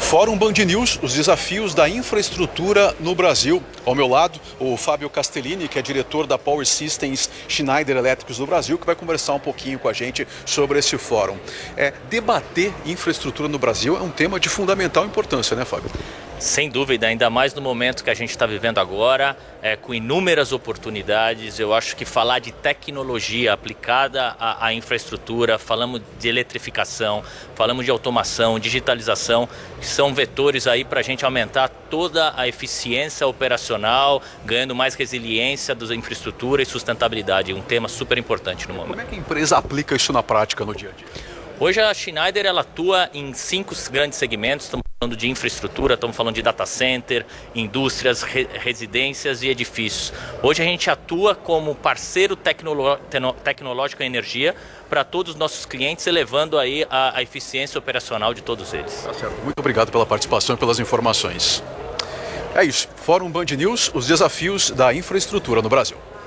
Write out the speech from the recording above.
Fórum Band News, os desafios da infraestrutura no Brasil. Ao meu lado, o Fábio Castellini, que é diretor da Power Systems Schneider Elétricos do Brasil, que vai conversar um pouquinho com a gente sobre esse fórum. Debater infraestrutura no Brasil é um tema de fundamental importância, né, Fábio? Sem dúvida, ainda mais no momento que a gente está vivendo agora, com inúmeras oportunidades. Eu acho que falar de tecnologia aplicada à infraestrutura, falamos de eletrificação, falamos de automação, digitalização, que são vetores aí para a gente aumentar toda a eficiência operacional, ganhando mais resiliência da infraestrutura e sustentabilidade. Um tema super importante no momento. Como é que a empresa aplica isso na prática, no dia a dia? Hoje a Schneider ela atua em 5 grandes segmentos. Estamos falando de infraestrutura, estamos falando de data center, indústrias, residências e edifícios. Hoje a gente atua como parceiro tecnológico em energia para todos os nossos clientes, elevando aí a eficiência operacional de todos eles. Tá certo. Muito obrigado pela participação e pelas informações. É isso. Fórum Band News, os desafios da infraestrutura no Brasil.